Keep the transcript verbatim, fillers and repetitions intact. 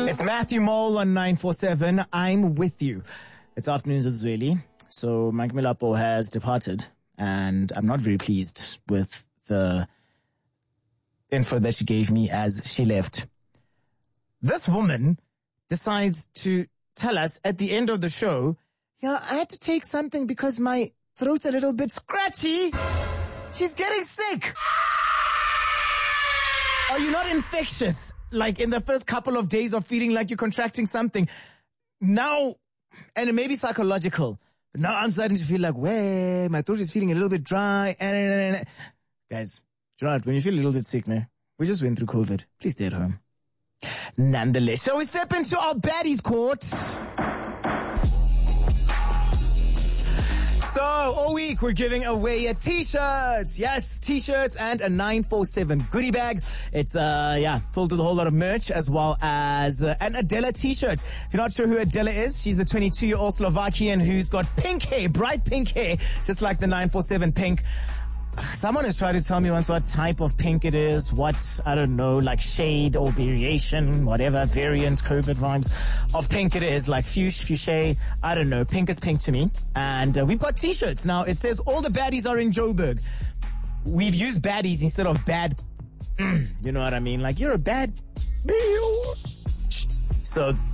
It's Matthew Mole on nine four seven. I'm with you. It's afternoons with Zweli. So Mike Milapo has departed, and I'm not very pleased with the info that she gave me as she left. This woman decides to tell us at the end of the show, yeah, I had to take something because my throat's a little bit scratchy. She's getting sick. Are you not infectious? Like in the first couple of days of feeling like you're contracting something. Now, and it may be psychological, but now I'm starting to feel like, way, my throat is feeling a little bit dry. Guys, do you know what? When you feel a little bit sick, man, we just went through COVID. Please stay at home. Nonetheless, shall we step into our baddies court? So, all week we're giving away a t-shirts. Yes, t-shirts and a nine four seven goodie bag. It's, uh, yeah, filled with a whole lot of merch as well as uh, an Adela t-shirt. If you're not sure who Adela is, she's the twenty-two-year-old Slovakian who's got pink hair, bright pink hair, just like the nine four seven pink. Someone has tried to tell me once what type of pink it is, what, I don't know, like shade or variation, whatever, variant, COVID vibes of pink it is, like fuchsia, fuchsia, I don't know, pink is pink to me. And uh, we've got t-shirts. Now, it says all the baddies are in Joburg. We've used baddies instead of bad, you know what I mean? Like, you're a bad, so